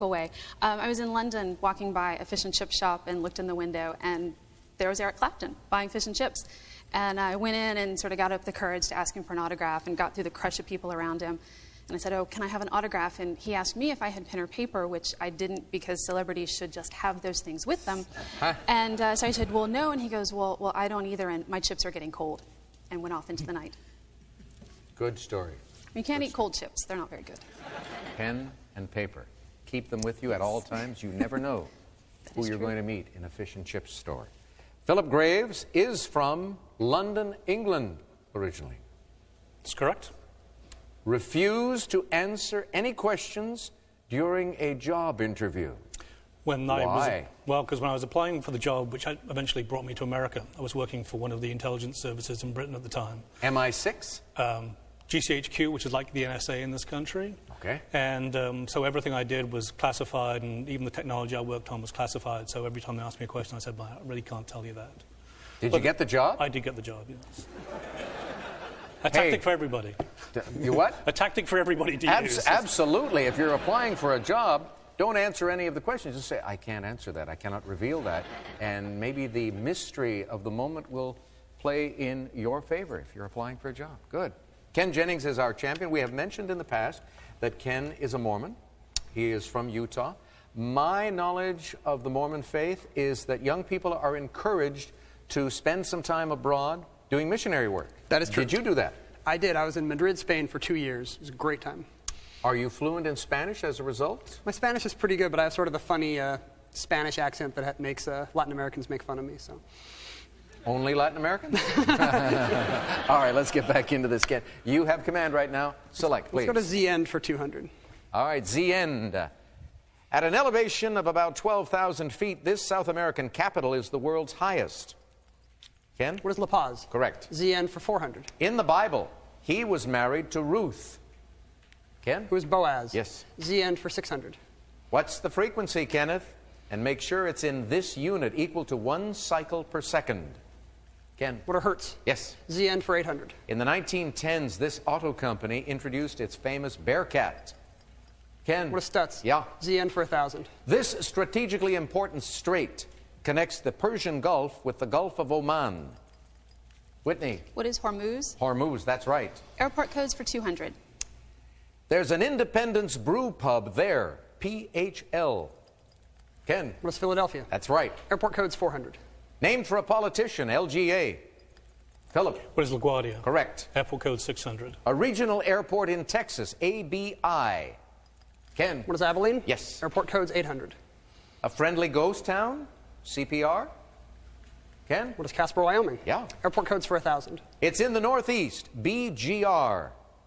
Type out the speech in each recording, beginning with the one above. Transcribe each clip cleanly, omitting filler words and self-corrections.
Away. I was in London walking by a fish and chip shop and looked in the window, and there was Eric Clapton buying fish and chips. And I went in and sort of got up the courage to ask him for an autograph and got through the crush of people around him. And I said, "Oh, can I have an autograph?" And he asked me if I had pen or paper, which I didn't, because celebrities should just have those things with them. And so I said, "Well, no." And he goes, well, I don't either, and my chips are getting cold," and went off into the night. Good story. You can't eat cold chips. They're not very good. Pen and paper. Keep them with you at all times. You never know who you're going to meet in a fish and chips store. Philip Graves is from London, England, originally. That's correct. Refused to answer any questions during a job interview. Why? Because when I was applying for the job, which eventually brought me to America, I was working for one of the intelligence services in Britain at the time. MI6? GCHQ, which is like the NSA in this country. Okay. And so everything I did was classified, and even the technology I worked on was classified. So every time they asked me a question, I said, "I really can't tell you that." Did you get the job? I did get the job, yes. A tactic for everybody. You what? A tactic for everybody to use. Absolutely. If you're applying for a job, don't answer any of the questions. Just say, "I can't answer that. I cannot reveal that." And maybe the mystery of the moment will play in your favor if you're applying for a job. Good. Ken Jennings is our champion. We have mentioned in the past that Ken is a Mormon. He is from Utah. My knowledge of the Mormon faith is that young people are encouraged to spend some time abroad doing missionary work. That is true. Did you do that? I did. I was in Madrid, Spain for 2 years. It was a great time. Are you fluent in Spanish as a result? My Spanish is pretty good, but I have sort of the funny Spanish accent that makes Latin Americans make fun of me. So. Only Latin Americans? All right, let's get back into this, Ken. You have command right now. Select, please. Let's go to Z-end for 200. All right, Z-end. At an elevation of about 12,000 feet, this South American capital is the world's highest. Ken? What is La Paz? Correct. Z-end for 400. In the Bible, he was married to Ruth. Ken? Who is Boaz? Yes. Z-end for 600. What's the frequency, Kenneth? And make sure it's in this unit, equal to 1 cycle per second. Ken? What are hertz? Yes. Z-end for 800. In the 1910s, this auto company introduced its famous Bearcat. Ken? What is Stutz? Yeah. Z-end for 1,000. This strategically important strait connects the Persian Gulf with the Gulf of Oman. Whitney? What is Hormuz? Hormuz, that's right. Airport codes for 200. There's an Independence Brew Pub there, PHL. Ken? What is Philadelphia? That's right. Airport code's 400. Named for a politician, LGA. Philip? What is LaGuardia? Correct. Airport code 600. A regional airport in Texas, ABI. Ken? What is Abilene? Yes. Airport code's 800. A friendly ghost town, CPR. Ken? What is Casper, Wyoming? Yeah. Airport code's for 1,000. It's in the Northeast, BGR.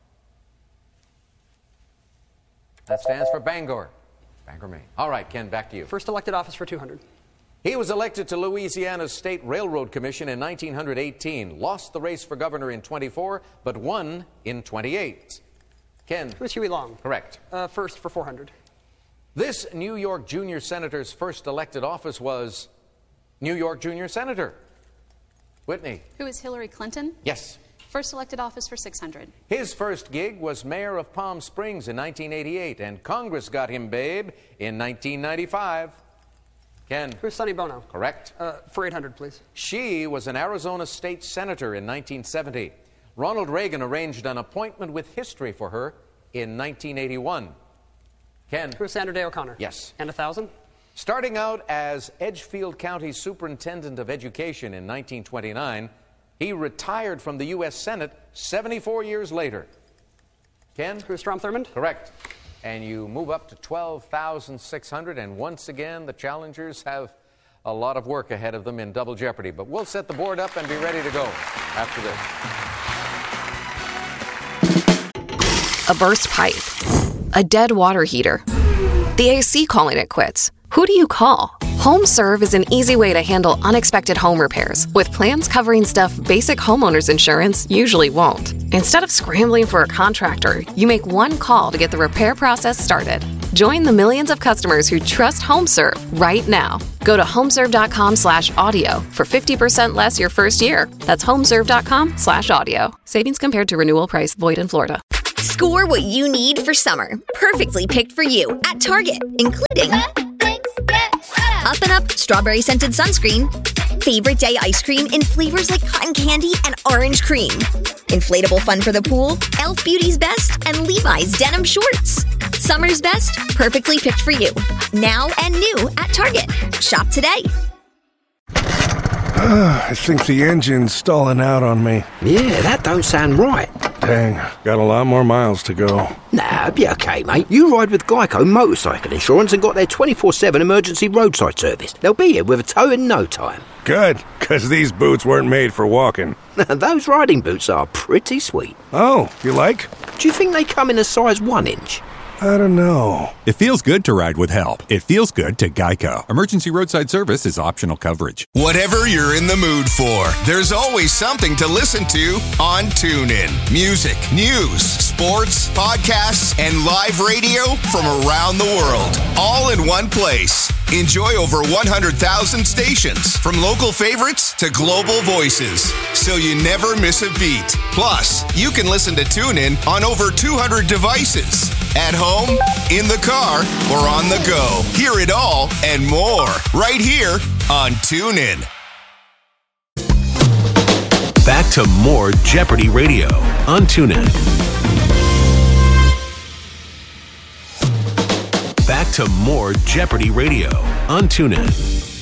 That stands for Bangor. Bangor, Maine. All right, Ken, back to you. First elected office for 200. He was elected to Louisiana's State Railroad Commission in 1918, lost the race for governor in 24, but won in 28. Ken? Who is Huey Long? Correct. First for 400. This New York junior senator's first elected office was New York junior senator. Whitney? Who is Hillary Clinton? Yes. First elected office for 600. His first gig was mayor of Palm Springs in 1988, and Congress got him babe in 1995. Ken? Who's Sonny Bono? Correct. For 800, please. She was an Arizona state senator in 1970. Ronald Reagan arranged an appointment with history for her in 1981. Ken? Who's Sandra Day O'Connor? Yes. And 1,000? Starting out as Edgefield County Superintendent of Education in 1929, he retired from the U.S. Senate 74 years later. Ken? Who's Strom Thurmond? Correct. And you move up to 12,600, and once again, the challengers have a lot of work ahead of them in Double Jeopardy. But we'll set the board up and be ready to go after this. A burst pipe, a dead water heater, the AC calling it quits. Who do you call? HomeServe is an easy way to handle unexpected home repairs with plans covering stuff basic homeowners insurance usually won't. Instead of scrambling for a contractor, you make one call to get the repair process started. Join the millions of customers who trust HomeServe right now. Go to homeserve.com/audio for 50% less your first year. That's homeserve.com/audio. Savings compared to renewal price void in Florida. Score what you need for summer. Perfectly picked for you at Target, including Up and Up Strawberry Scented Sunscreen, Favorite Day Ice Cream in flavors like cotton candy and orange cream, Inflatable Fun for the Pool, Elf Beauty's Best, and Levi's Denim Shorts. Summer's best, perfectly picked for you. Now and new at Target. Shop today. I think the engine's stalling out on me. Yeah, that don't sound right. Dang, got a lot more miles to go. Nah, be okay, mate. You ride with Geico Motorcycle Insurance and got their 24/7 emergency roadside service. They'll be here with a tow in no time. Good, because these boots weren't made for walking. Those riding boots are pretty sweet. Oh, you like? Do you think they come in a size 1 inch? I don't know. It feels good to ride with help. It feels good to Geico. Emergency roadside service is optional coverage. Whatever you're in the mood for, there's always something to listen to on TuneIn. Music, news, sports, podcasts, and live radio from around the world. All in one place. Enjoy over 100,000 stations, from local favorites to global voices, so you never miss a beat. Plus, you can listen to TuneIn on over 200 devices. At home, in the car, or on the go. Hear it all and more right here on TuneIn. Back to more Jeopardy Radio on TuneIn. Back to more Jeopardy Radio on TuneIn.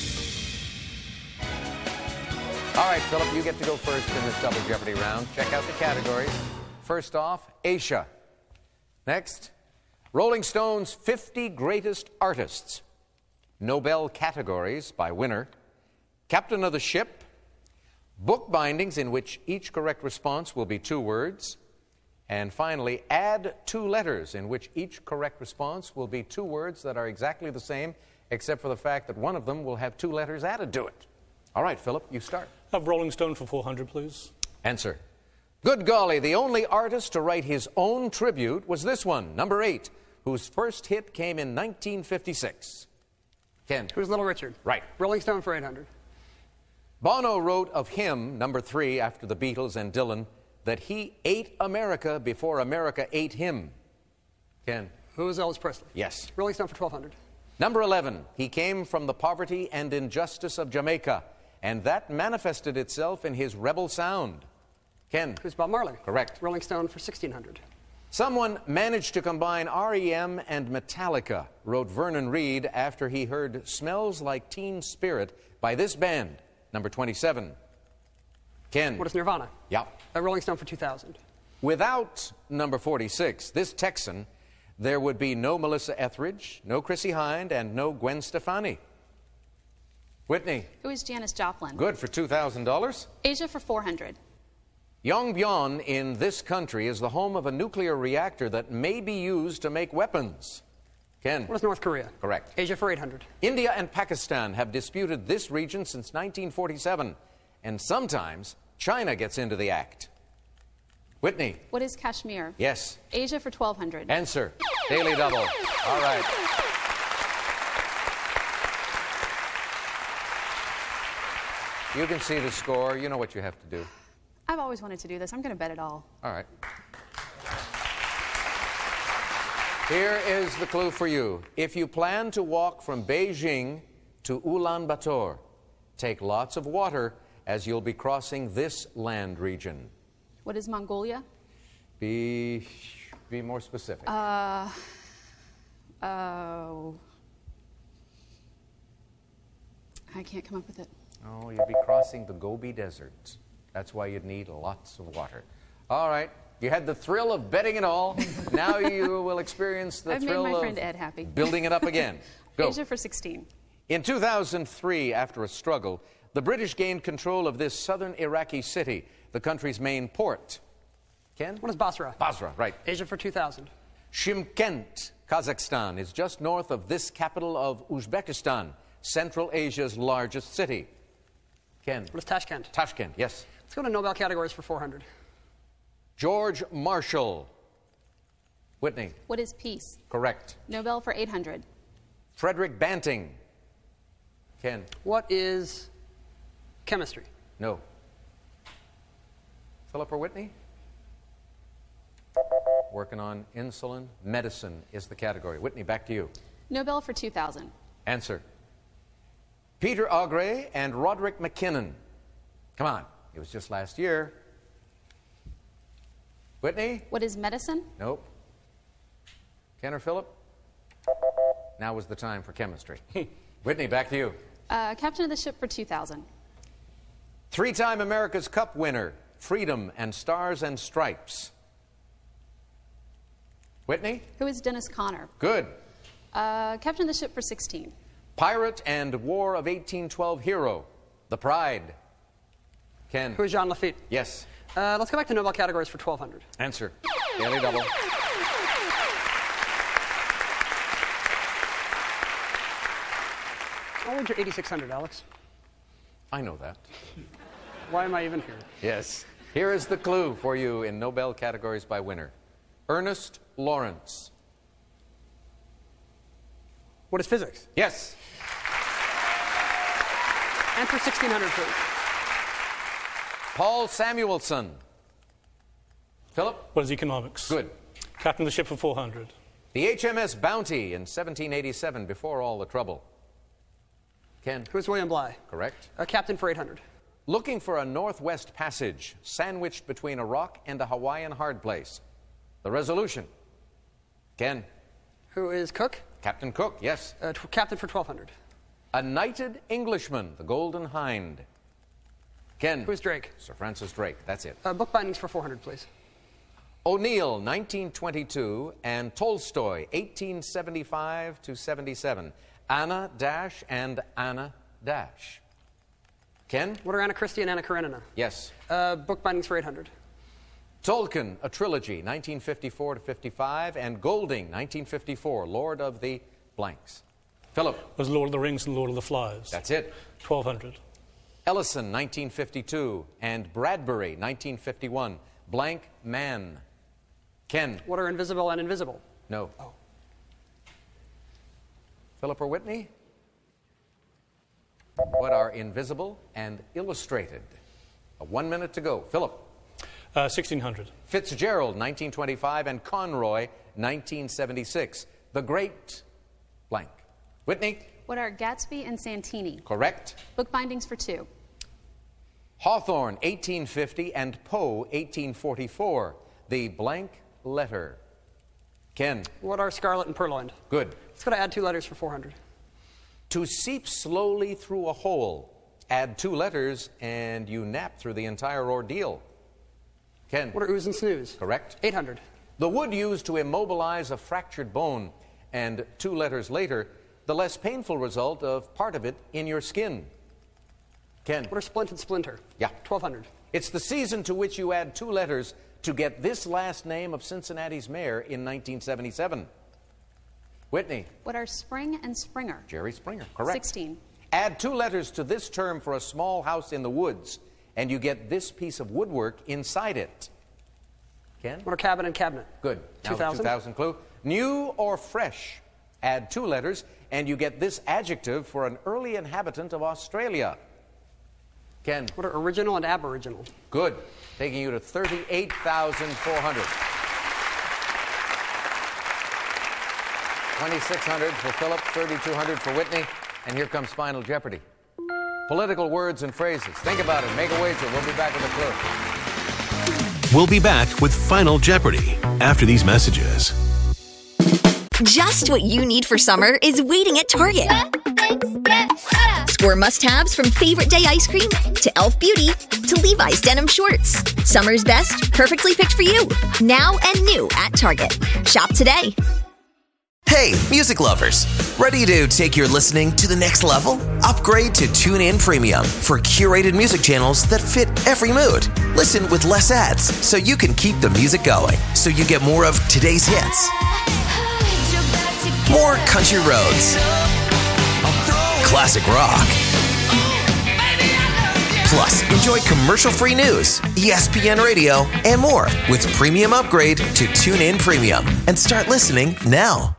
All right, Philip, you get to go first in this Double Jeopardy round. Check out the categories. First off, Asia. Next, Rolling Stone's 50 Greatest Artists. Nobel categories by winner. Captain of the Ship. Book bindings in which each correct response will be 2 words. And finally, add 2 letters in which each correct response will be 2 words that are exactly the same, except for the fact that one of them will have 2 letters added to it. All right, Philip, you start. Have Rolling Stone for 400, please. Answer. Good golly, the only artist to write his own tribute was this one, number 8, whose first hit came in 1956. Ken. Who's Little Richard? Right. Rolling Stone for 800. Bono wrote of him, number 3, after the Beatles and Dylan, that he ate America before America ate him. Ken. Who's Elvis Presley? Yes. Rolling Stone for 1200. Number 11, he came from the poverty and injustice of Jamaica, and that manifested itself in his rebel sound. Ken. Who's Bob Marley? Correct. Rolling Stone for 1600. Someone managed to combine R.E.M. and Metallica, wrote Vernon Reid after he heard Smells Like Teen Spirit by this band. Number 27. Ken. What is Nirvana? Yeah. Rolling Stone for 2000. Without number 46, this Texan, there would be no Melissa Etheridge, no Chrissie Hynde, and no Gwen Stefani. Whitney. Who is Janis Joplin? Good for $2,000. Asia for 400. Yongbyon in this country is the home of a nuclear reactor that may be used to make weapons. Ken. What is North Korea? Correct. Asia for 800. India and Pakistan have disputed this region since 1947, and sometimes China gets into the act. Whitney. What is Kashmir? Yes. Asia for 1200. Answer. Daily double. All right. You can see the score. You know what you have to do. I've always wanted to do this. I'm going to bet it all. All right. Here is the clue for you. If you plan to walk from Beijing to Ulaanbaatar, take lots of water as you'll be crossing this land region. What is Mongolia? Be more specific. Oh. I can't come up with it. Oh, you'd be crossing the Gobi Desert. That's why you'd need lots of water. All right. You had the thrill of betting it all. Now you will experience the thrill made my of friend Ed happy. Building it up again. Go. Asia for 16. In 2003, after a struggle, the British gained control of this southern Iraqi city, the country's main port. Ken? What is Basra? Basra, right. Asia for 2000. Shymkent, Kazakhstan, is just north of this capital of Uzbekistan, Central Asia's largest city. Ken? What is Tashkent? Tashkent, yes. Let's go to Nobel categories for 400. George Marshall. Whitney? What is peace? Correct. Nobel for 800. Frederick Banting. Ken? What is chemistry? No. Philip or Whitney? Working on insulin. Medicine is the category. Whitney, back to you. Nobel for 2000. Answer. Peter Augre and Roderick McKinnon. Come on. It was just last year. Whitney? What is medicine? Nope. Ken or Philip? Now was the time for chemistry. Whitney, back to you. Captain of the ship for 2000. Three-time America's Cup winner, Freedom and Stars and Stripes. Whitney? Who is Dennis Conner? Good. Captain of the ship for 16. Pirate and War of 1812 hero, The Pride. Ken? Who is Jean Lafitte? Yes. Let's go back to Nobel categories for 1200. Answer. Daily double. I'll wager 8600, Alex. I know that. Why am I even here? Yes. Here is the clue for you in Nobel categories by winner. Ernest Lawrence. What is physics? Yes. Answer 1600, please. Paul Samuelson. Philip? What is economics? Good. Captain of the ship for 400. The HMS Bounty in 1787, before all the trouble. Ken? Who is William Bligh? Correct. Captain for 800. Looking for a northwest passage sandwiched between a rock and a Hawaiian hard place. The Resolution. Ken? Who is Cook? Captain Cook, yes. Captain for 1200. A Knighted Englishman, the Golden Hind. Ken? Who is Drake? Sir Francis Drake, that's it. Book bindings for 400, please. O'Neill, 1922, and Tolstoy, 1875 to 77. Anna Dash and Anna Dash. Ken? What are Anna Christie and Anna Karenina? Yes. Book bindings for 800. Tolkien, a trilogy, 1954 to 55, and Golding, 1954, Lord of the Blanks. Philip? Was Lord of the Rings and Lord of the Flies. That's it. 1200. Ellison, 1952, and Bradbury, 1951, Blank Man. Ken? What are invisible and invisible? No. Oh. Philip or Whitney? What are invisible and illustrated? 1 minute to go. Philip? 1600. Fitzgerald, 1925, and Conroy, 1976. The Great Blank. Whitney? What are Gatsby and Santini? Correct. Book bindings for 2. Hawthorne, 1850, and Poe, 1844. The Blank Letter. Ken? What are Scarlet and Purloined? Good. Let's go to add 2 letters for 400. To seep slowly through a hole. Add 2 letters and you nap through the entire ordeal. Ken? What are ooze and snooze? Correct. 800. The wood used to immobilize a fractured bone, and 2 letters later, the less painful result of part of it in your skin. Ken? What are splint and splinter? Yeah. 1200. It's the season to which you add 2 letters to get this last name of Cincinnati's mayor in 1977. Whitney? What are Spring and Springer? Jerry Springer, correct. 16. Add 2 letters to this term for a small house in the woods, and you get this piece of woodwork inside it. Ken? What are cabin and cabinet? Good. Now 2000. 2000 clue. New or fresh. Add 2 letters, and you get this adjective for an early inhabitant of Australia. Ken? What are original and aboriginal? Good. Taking you to 38,400. 2,600 for Philip, 3,200 for Whitney, and here comes Final Jeopardy. Political words and phrases. Think about it. Make a wager. We'll be back with a clue. We'll be back with Final Jeopardy after these messages. Just what you need for summer is waiting at Target. Score must-haves from Favorite Day ice cream to Elf Beauty to Levi's denim shorts. Summer's best, perfectly picked for you. Now and new at Target. Shop today. Hey, music lovers. Ready to take your listening to the next level? Upgrade to TuneIn Premium for curated music channels that fit every mood. Listen with less ads so you can keep the music going. So you get more of today's hits. More country roads. Classic rock. Plus, enjoy commercial-free news, ESPN Radio, and more with premium upgrade to TuneIn Premium. And start listening now.